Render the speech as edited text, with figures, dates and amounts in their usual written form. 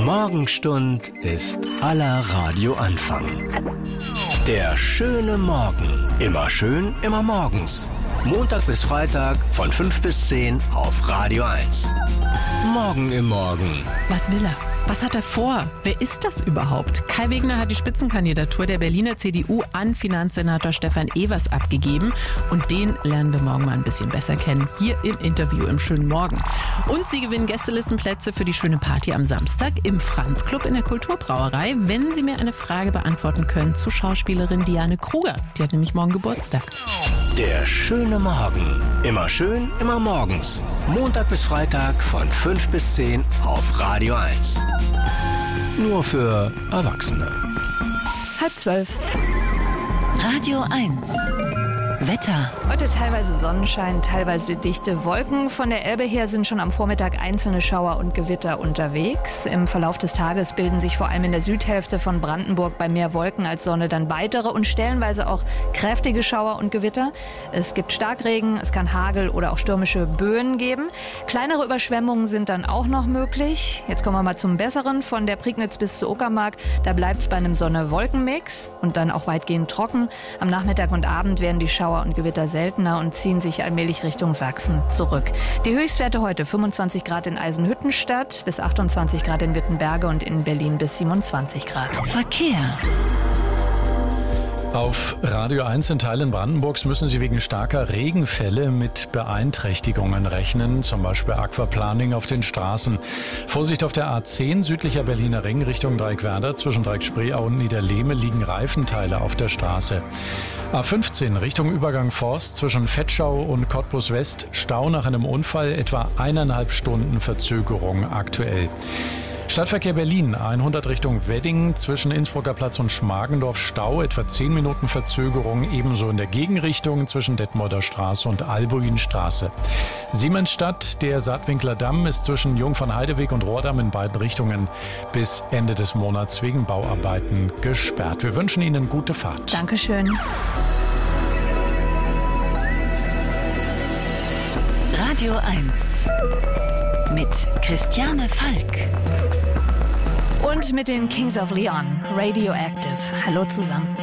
Morgenstund ist aller Radioanfang. Der schöne Morgen. Immer schön, immer morgens. Montag bis Freitag von 5 bis 10 auf Radio 1. Morgen im Morgen. Was will er? Was hat er vor? Wer ist das überhaupt? Kai Wegner hat die Spitzenkandidatur der Berliner CDU an Finanzsenator Stefan Evers abgegeben. Und den lernen wir morgen mal ein bisschen besser kennen. Hier im Interview im schönen Morgen. Und Sie gewinnen Gästelistenplätze für die schöne Party am Samstag im Franz-Club in der Kulturbrauerei, wenn Sie mir eine Frage beantworten können zu Schauspielerin Diane Kruger. Die hat nämlich morgen Geburtstag. Der schöne Morgen. Immer schön, immer morgens. Montag bis Freitag von 5 bis 10 auf Radio 1. Nur für Erwachsene. 11:30. Radio 1. Wetter. Heute teilweise Sonnenschein, teilweise dichte Wolken. Von der Elbe her sind schon am Vormittag einzelne Schauer und Gewitter unterwegs. Im Verlauf des Tages bilden sich vor allem in der Südhälfte von Brandenburg bei mehr Wolken als Sonne dann weitere und stellenweise auch kräftige Schauer und Gewitter. Es gibt Starkregen, es kann Hagel oder auch stürmische Böen geben. Kleinere Überschwemmungen sind dann auch noch möglich. Jetzt kommen wir mal zum Besseren. Von der Prignitz bis zur Uckermark, da bleibt es bei einem Sonne-Wolken-Mix und dann auch weitgehend trocken. Am Nachmittag und Abend werden die Schauer und Gewitter seltener und ziehen sich allmählich Richtung Sachsen zurück. Die Höchstwerte heute 25 Grad in Eisenhüttenstadt, bis 28 Grad in Wittenberge und in Berlin bis 27 Grad. Verkehr. Auf Radio 1 in Teilen Brandenburgs müssen Sie wegen starker Regenfälle mit Beeinträchtigungen rechnen, zum Beispiel Aquaplaning auf den Straßen. Vorsicht auf der A10 südlicher Berliner Ring Richtung Dreieckwerder, zwischen Dreieck-Spreeau und Niederlehme liegen Reifenteile auf der Straße. A15 Richtung Übergang Forst zwischen Vetschau und Cottbus West, Stau nach einem Unfall, etwa 1,5 Stunden Verzögerung aktuell. Stadtverkehr Berlin, 100 Richtung Wedding, zwischen Innsbrucker Platz und Schmargendorf Stau, etwa 10 Minuten Verzögerung, ebenso in der Gegenrichtung zwischen Detmolder Straße und Albuinstraße. Siemensstadt, der Saatwinkler Damm ist zwischen Jungfernheideweg und Rohrdamm in beiden Richtungen bis Ende des Monats wegen Bauarbeiten gesperrt. Wir wünschen Ihnen gute Fahrt. Dankeschön. Radio 1 mit Christiane Falk. Und mit den Kings of Leon, Radioactive. Hallo zusammen.